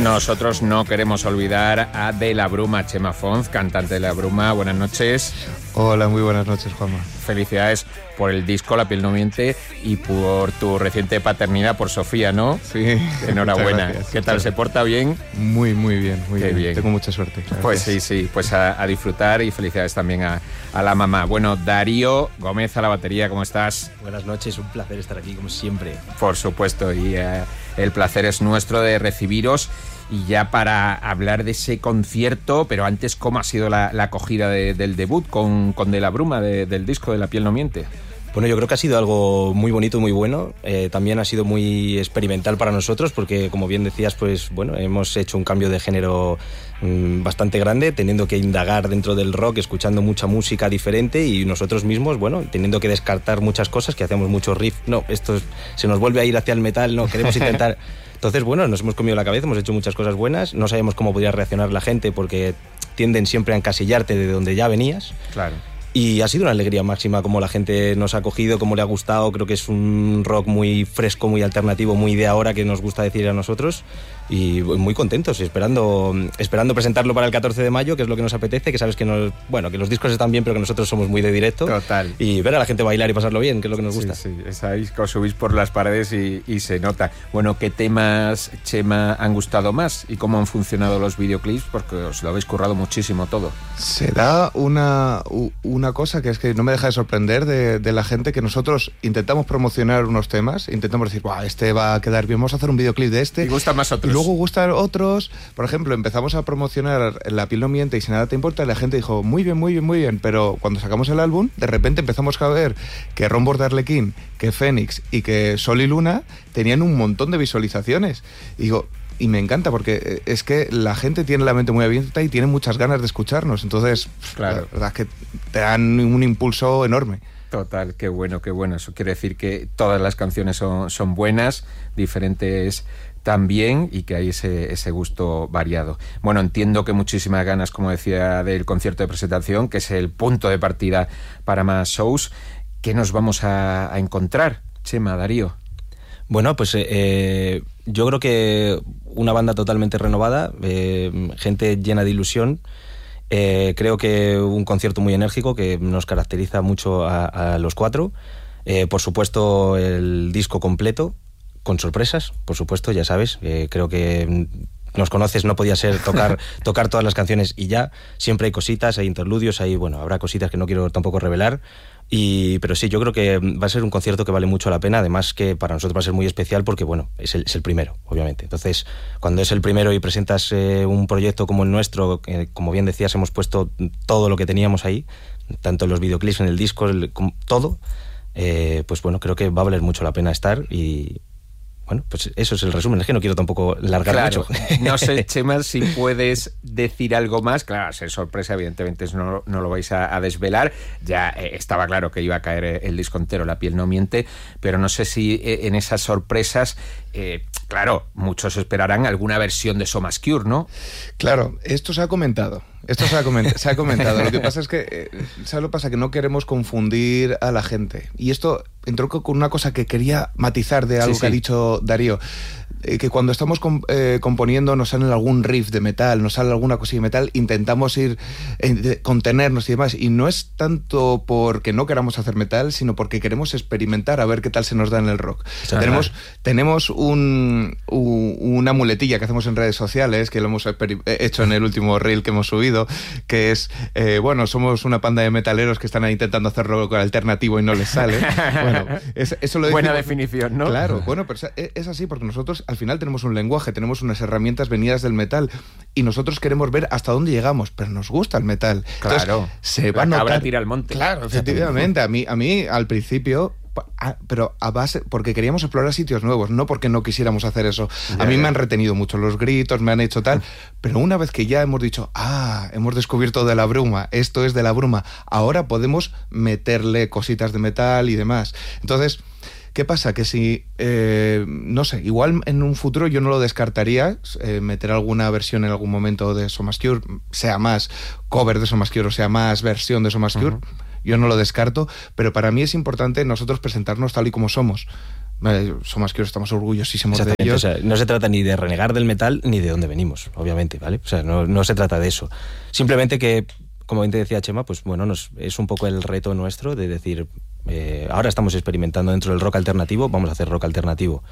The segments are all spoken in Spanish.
nosotros no queremos olvidar a De la Bruma, Chema Font, cantante de La Bruma. Buenas noches. Hola, muy buenas noches, Juanma. Felicidades por el disco La piel no miente y por tu reciente paternidad por Sofía, ¿no? Sí. Enhorabuena. Gracias, ¿Qué tal? ¿Se porta bien? Muy bien, muy Qué bien. Tengo mucha suerte. Pues sí, pues a disfrutar y felicidades también a la mamá. Bueno, Darío Gómez a la batería, ¿cómo estás? Buenas noches, un placer estar aquí como siempre. Por supuesto, y el placer es nuestro de recibiros. Y ya para hablar de ese concierto, pero antes, ¿cómo ha sido la acogida del debut con De la Bruma, del disco de La piel no miente? Bueno, yo creo que ha sido algo muy bonito, muy bueno. También ha sido muy experimental para nosotros porque, como bien decías, pues bueno, hemos hecho un cambio de género bastante grande, teniendo que indagar dentro del rock, escuchando mucha música diferente y nosotros mismos, bueno, teniendo que descartar muchas cosas, que hacemos muchos riffs. No, esto se nos vuelve a ir hacia el metal, no, queremos intentar... Entonces, bueno, nos hemos comido la cabeza, hemos hecho muchas cosas buenas, no sabemos cómo podría reaccionar la gente porque tienden siempre a encasillarte de donde ya venías. Claro. Y ha sido una alegría máxima como la gente nos ha acogido, cómo le ha gustado. Creo que es un rock muy fresco, muy alternativo, muy de ahora, que nos gusta decir a nosotros. Y muy contentos, esperando presentarlo para el 14 de mayo, que es lo que nos apetece, que sabes que que los discos están bien, pero que nosotros somos muy de directo. Total. Y ver a la gente bailar y pasarlo bien, que es lo que nos gusta. Sí, sabéis que os subís por las paredes y se nota. Bueno, ¿qué temas, Chema, han gustado más? ¿Y cómo han funcionado los videoclips? Porque os lo habéis currado muchísimo todo. Se da una cosa que es que no me deja de sorprender de la gente, que nosotros intentamos promocionar unos temas, intentamos decir, este va a quedar bien, vamos a hacer un videoclip de este. Y gustan más otros. Y luego gustan otros. Por ejemplo, empezamos a promocionar La piel no miente y Si nada te importa, y la gente dijo, muy bien, pero cuando sacamos el álbum, de repente empezamos a ver que Rombos de Arlequín, que Fénix y que Sol y Luna tenían un montón de visualizaciones. Y me encanta porque es que la gente tiene la mente muy abierta y tiene muchas ganas de escucharnos. Entonces, claro, la verdad es que te dan un impulso enorme. Total, qué bueno. Eso quiere decir que todas las canciones son buenas, diferentes también, y que hay ese gusto variado. Bueno, entiendo que muchísimas ganas, como decía, del concierto de presentación, que es el punto de partida para más shows. ¿Qué nos vamos a encontrar, Chema, Darío? Bueno, pues yo creo que una banda totalmente renovada, gente llena de ilusión. Creo que un concierto muy enérgico que nos caracteriza mucho a los cuatro. Por supuesto, el disco completo, con sorpresas, por supuesto, ya sabes. Creo que nos conoces, no podía ser tocar todas las canciones y ya. Siempre hay cositas, hay interludios, habrá cositas que no quiero tampoco revelar. Pero sí, yo creo que va a ser un concierto que vale mucho la pena, además que para nosotros va a ser muy especial porque, bueno, es el primero, obviamente. Entonces, cuando es el primero y presentas un proyecto como el nuestro, como bien decías, hemos puesto todo lo que teníamos ahí, tanto en los videoclips, en el disco, todo, pues bueno, creo que va a valer mucho la pena estar y... Bueno, pues eso es el resumen, es que no quiero tampoco largar mucho. No sé, Chema, si puedes decir algo más. Claro, a ser sorpresa, evidentemente no lo vais a desvelar. Ya estaba claro que iba a caer el disco entero, La piel no miente, pero no sé si en esas sorpresas, claro, muchos esperarán alguna versión de Soma Cure, ¿no? Claro, esto se ha comentado. Se ha comentado. Lo que pasa es que, ¿sabes lo que pasa? Que no queremos confundir a la gente. Y esto entró con una cosa que quería matizar de algo que ha dicho Darío. Que cuando estamos componiendo nos sale algún riff de metal, nos sale alguna cosilla de metal, intentamos contenernos y demás. Y no es tanto porque no queramos hacer metal, sino porque queremos experimentar a ver qué tal se nos da en el rock. Tenemos una muletilla que hacemos en redes sociales, que lo hemos hecho en el último reel que hemos subido, que es, somos una panda de metaleros que están ahí intentando hacer rock alternativo y no les sale. Bueno, eso lo buena definición, ¿no? Claro, bueno, pero es así porque nosotros al final tenemos un lenguaje, tenemos unas herramientas venidas del metal y nosotros queremos ver hasta dónde llegamos, pero nos gusta el metal. Claro, entonces, se va a notar. Cabra tira al monte. Claro, efectivamente. A mí al principio, pero a base, porque queríamos explorar sitios nuevos, no porque no quisiéramos hacer eso. A mí me han retenido mucho los gritos, me han hecho tal, pero una vez que ya hemos dicho, hemos descubierto De la Bruma, esto es De la Bruma, ahora podemos meterle cositas de metal y demás. Entonces, ¿qué pasa? Que si, no sé, igual en un futuro yo no lo descartaría, meter alguna versión en algún momento de Soma Cure, sea más cover de Soma Cure o sea más versión de Soma Cure, yo no lo descarto, pero para mí es importante nosotros presentarnos tal y como somos. Somos que estamos orgullosísimos de ellos. O sea, no se trata ni de renegar del metal ni de dónde venimos, obviamente, ¿vale? O sea, no se trata de eso. Simplemente que, como bien te decía Chema, pues bueno, es un poco el reto nuestro de decir, ahora estamos experimentando dentro del rock alternativo, vamos a hacer rock alternativo.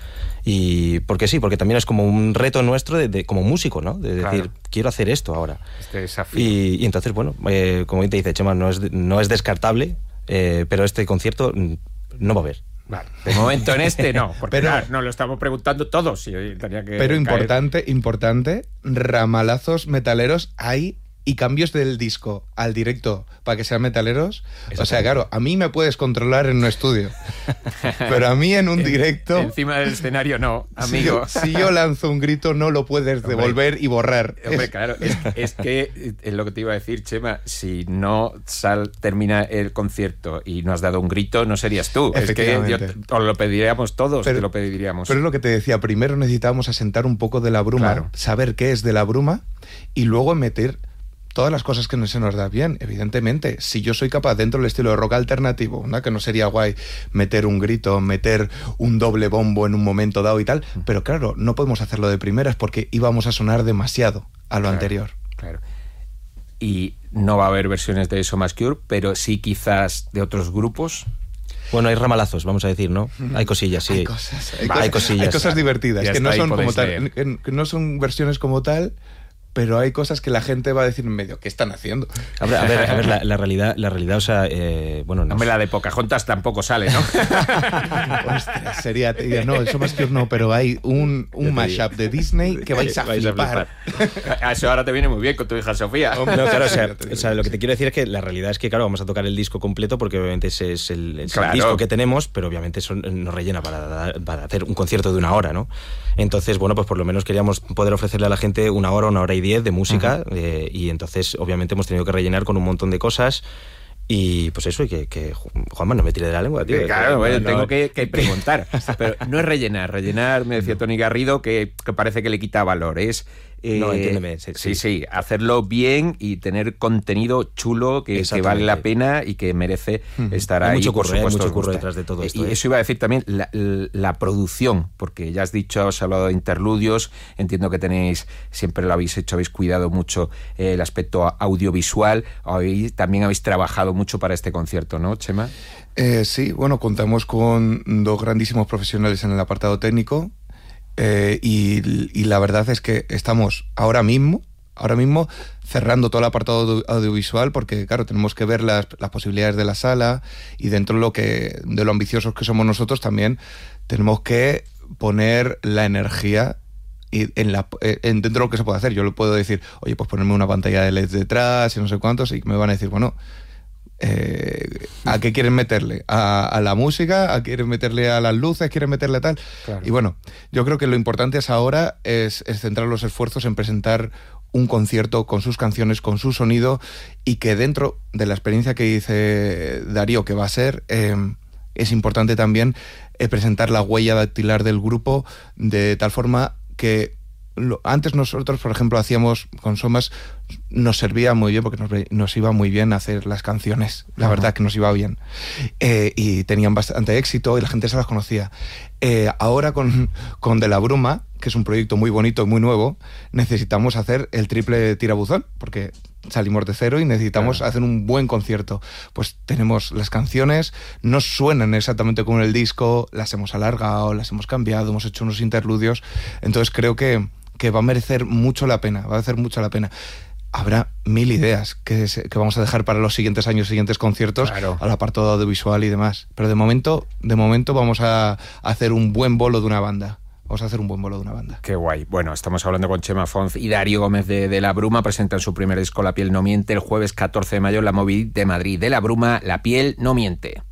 Y porque sí, porque también es como un reto nuestro como músico, ¿no? De decir, quiero hacer esto ahora. Este desafío. Y entonces, bueno, como bien te dice Chema, no es descartable, pero este concierto no va a haber. Vale. De momento en este no, porque no lo estamos preguntando todos. Pero importante, ramalazos metaleros hay y cambios del disco al directo para que sean metaleros. O sea, claro, a mí me puedes controlar en un estudio, pero a mí en un directo... Encima del escenario no, amigo. Si yo lanzo un grito no lo puedes devolver y borrar. Hombre, claro, es que es lo que te iba a decir, Chema, si no termina el concierto y no has dado un grito, no serías tú. Es que os lo pediríamos todos, te lo pediríamos. Pero es lo que te decía, primero necesitábamos asentar un poco de la bruma, saber qué es de la bruma y luego meter todas las cosas que no se nos da bien, evidentemente. Si yo soy capaz, dentro del estilo de rock alternativo, ¿no? Que no sería guay meter un grito, meter un doble bombo en un momento dado y tal, pero claro, no podemos hacerlo de primeras porque íbamos a sonar demasiado a lo anterior. Claro. Y no va a haber versiones de Somas Cure, pero sí quizás de otros grupos. Bueno, hay ramalazos, vamos a decir, ¿no? Hay cosillas, sí. Hay cosas divertidas, que no son como tal, que no son versiones como tal, pero hay cosas que la gente va a decir en medio, ¿qué están haciendo? A ver, la realidad, o sea, bueno... No me la de Pocahontas tampoco sale, ¿no? Ostras, sería... No, eso más que no, pero hay un mashup de Disney que vais a flipar. Eso ahora te viene muy bien con tu hija Sofía. No, claro, o sea, lo que te quiero decir es que la realidad es que, claro, vamos a tocar el disco completo porque obviamente ese es el disco que tenemos, pero obviamente eso nos rellena para hacer un concierto de 1 hora, ¿no? Entonces, bueno, pues por lo menos queríamos poder ofrecerle a la gente 1 hora y 10 de música, y entonces obviamente hemos tenido que rellenar con un montón de cosas y pues eso, y que Juanma no me tire de la lengua, tío. Claro, tengo que preguntar, pero no es rellenar, me decía Tony Garrido que parece que le quita valor, es... no, entiéndeme. Sí, hacerlo bien y tener contenido chulo que vale la pena y que merece estar ahí. Hay mucho curro detrás de todo esto. Y eso iba a decir también, la producción, porque ya has dicho, os he hablado de interludios, entiendo que siempre lo habéis hecho, habéis cuidado mucho el aspecto audiovisual, también habéis trabajado mucho para este concierto, ¿no, Chema? Sí, bueno, contamos con 2 grandísimos profesionales en el apartado técnico. Y la verdad es que estamos ahora mismo cerrando todo el apartado audiovisual porque, claro, tenemos que ver las posibilidades de la sala y dentro de lo ambiciosos que somos nosotros también tenemos que poner la energía dentro de lo que se puede hacer. Yo le puedo decir, oye, pues ponerme una pantalla de LED detrás y no sé cuántos, y me van a decir, bueno... ¿a qué quieren meterle? ¿A la música? ¿A quieren meterle a las luces? ¿Quieren meterle a tal? Claro. Y bueno, yo creo que lo importante ahora es centrar los esfuerzos en presentar un concierto con sus canciones, con su sonido, y que dentro de la experiencia que dice Darío que va a ser, es importante también presentar la huella dactilar del grupo de tal forma que antes nosotros, por ejemplo, hacíamos con Somas, nos servía muy bien porque nos iba muy bien hacer las canciones, la verdad que nos iba bien, y tenían bastante éxito y la gente se las conocía. Ahora con De la Bruma, que es un proyecto muy bonito y muy nuevo, necesitamos hacer el triple tirabuzón porque salimos de cero y necesitamos hacer un buen concierto. Pues tenemos las canciones, no suenan exactamente como en el disco, las hemos alargado, las hemos cambiado, hemos hecho unos interludios, entonces creo que va a merecer mucho la pena, Habrá 1000 ideas que vamos a dejar para los siguientes años, siguientes conciertos, al apartado audiovisual y demás. Pero de momento vamos a hacer un buen bolo de una banda. Qué guay. Bueno, estamos hablando con Chema Font y Darío Gómez de La Bruma. Presentan su primer disco La piel no miente el jueves 14 de mayo en la Moby de Madrid. De La Bruma, La piel no miente.